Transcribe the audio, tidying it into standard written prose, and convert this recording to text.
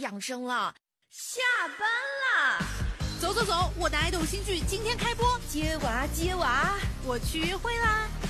养生了。下班啦！ 走走走，我的爱豆新剧今天开播， 接娃接娃， 我去约会啦！